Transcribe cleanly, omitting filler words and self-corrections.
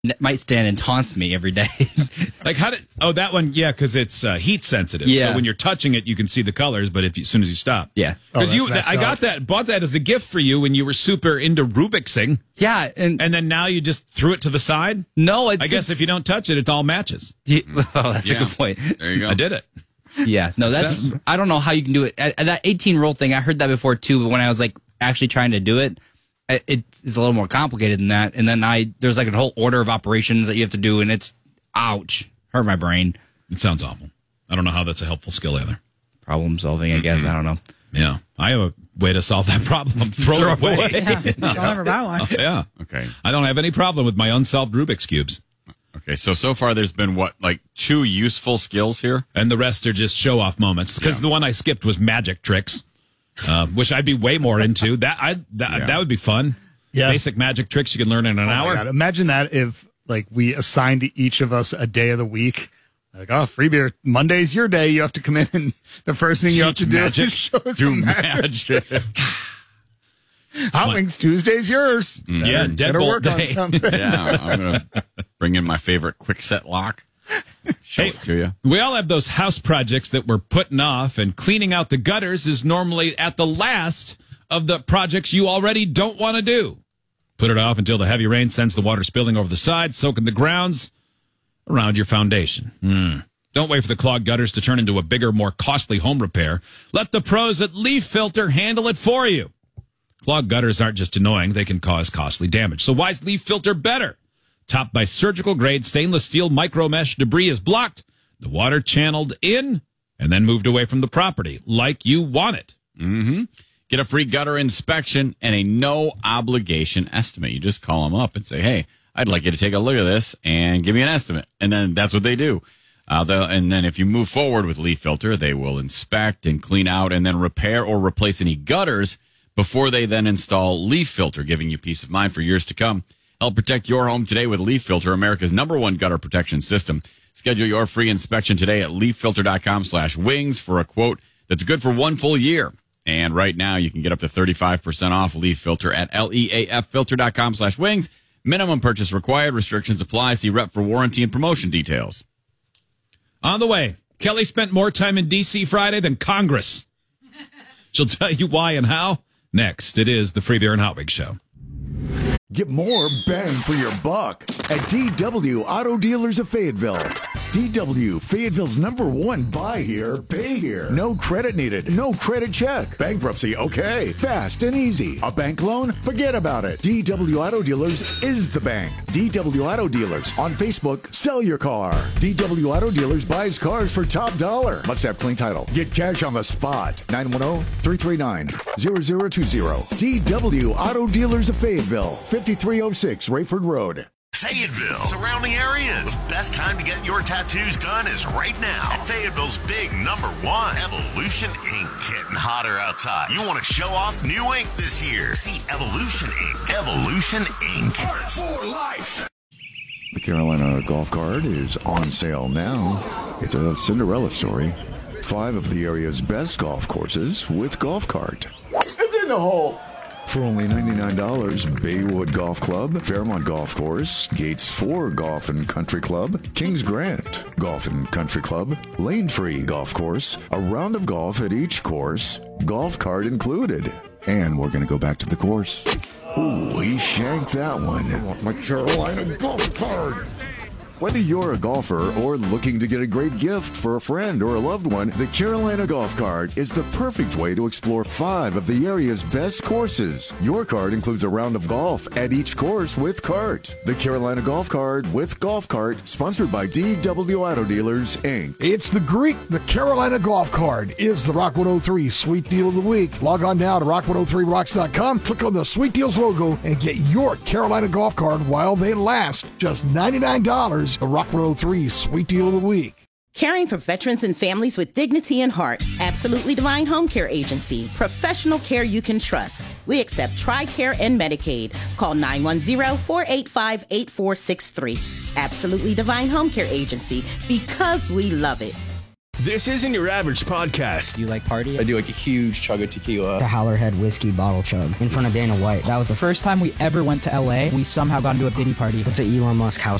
might stand and taunts me every day. Like that one, yeah, because it's heat sensitive. Yeah. So when you're touching it, you can see the colors, but as soon as you stop. Yeah. Because bought that as a gift for you when you were super into Rubik'sing. Yeah. And then now you just threw it to the side? No, I guess if you don't touch it, it all matches. That's a good point. There you go. I did it. Yeah. No, I don't know how you can do it. That 18-roll thing, I heard that before too, but when I was like actually trying to do it, it's a little more complicated than that. And then there's like a whole order of operations that you have to do, and it's, ouch, hurt my brain. It sounds awful. I don't know how that's a helpful skill either. Problem solving, I guess. I don't know. Yeah. I have a way to solve that problem. Throw it away. Yeah. Don't ever buy one. Yeah. Okay. I don't have any problem with my unsolved Rubik's Cubes. Okay, so far there's been, 2 useful skills here? And the rest are just show-off moments. Because the one I skipped was magic tricks. Which I'd be way more into. That would be fun. Yeah. Basic magic tricks you can learn in an hour. God. Imagine that if we assigned each of us a day of the week. Like, free beer. Monday's your day. You have to come in, and the first thing you have to do is show us some magic. Hot Wings Tuesday's yours. Yeah, Deadbolt Day. Yeah, I'm going to bring in my favorite quick set lock. Show it to you. We all have those house projects that we're putting off, and cleaning out the gutters is normally at the last of the projects you already don't want to do. Put it off until the heavy rain sends the water spilling over the sides, soaking the grounds around your foundation. Don't wait for the clogged gutters to turn into a bigger, more costly home repair. Let the pros at Leaf Filter handle it for you. Clogged gutters aren't just annoying, they can cause costly damage. So why is Leaf Filter better? Topped by surgical-grade stainless steel micro-mesh, debris is blocked, the water channeled in, and then moved away from the property, like you want it. Mm-hmm. Get a free gutter inspection and a no-obligation estimate. You just call them up and say, hey, I'd like you to take a look at this and give me an estimate. And then that's what they do. And then if you move forward with Leaf Filter, they will inspect and clean out and then repair or replace any gutters before they then install Leaf Filter, giving you peace of mind for years to come. Help protect your home today with Leaf Filter, America's #1 gutter protection system. Schedule your free inspection today at leaffilter.com/wings for a quote that's good for 1 full year. And right now you can get up to 35% off Leaf Filter at leaffilter.com/wings. Minimum purchase required. Restrictions apply. See rep for warranty and promotion details. On the way, Kelly spent more time in D.C. Friday than Congress. She'll tell you why and how. Next, it is the Free Beer and Hot Wings Show. Get more bang for your buck at DW Auto Dealers of Fayetteville. DW, Fayetteville's #1 buy here, pay here. No credit needed, no credit check. Bankruptcy, okay. Fast and easy. A bank loan? Forget about it. DW Auto Dealers is the bank. DW Auto Dealers. On Facebook, sell your car. DW Auto Dealers buys cars for top dollar. Must have clean title. Get cash on the spot. 910-339-0020. DW Auto Dealers of Fayetteville. 5306 Rayford Road. Fayetteville, surrounding areas. Best time to get your tattoos done is right now at Fayetteville's big #1, Evolution Ink. Getting hotter outside. You want to show off new ink this year? See Evolution Ink. Evolution Ink. Art for life. The Carolina Golf Cart is on sale now. It's a Cinderella story. 5 of the area's best golf courses with Golf Cart. It's in the hole. For only $99, Baywood Golf Club, Fairmont Golf Course, Gates 4 Golf and Country Club, Kings Grant Golf and Country Club, Lane Free Golf Course, a round of golf at each course, golf cart included. And we're going to go back to the course. Ooh, he shanked that one. I want my Carolina Golf Cart. Whether you're a golfer or looking to get a great gift for a friend or a loved one, the Carolina Golf Cart is the perfect way to explore 5 of the area's best courses. Your cart includes a round of golf at each course with cart. The Carolina Golf Cart with Golf Cart, sponsored by DW Auto Dealers, Inc. It's the Greek. The Carolina Golf Cart is the Rock 103 Sweet Deal of the Week. Log on now to rock103rocks.com, click on the Sweet Deals logo, and get your Carolina Golf Cart while they last. Just $99. A Rock 103 Sweet Deal of the Week. Caring for veterans and families with dignity and heart. Absolutely Divine Home Care Agency. Professional care you can trust. We accept TRICARE and Medicaid. Call 910-485-8463. Absolutely Divine Home Care Agency, because we love it. This isn't your average podcast. Do you like party? I do like a huge chug of tequila. The Howlerhead whiskey bottle chug in front of Dana White. That was the first time we ever went to LA. We somehow got into a Diddy party. It's an Elon Musk house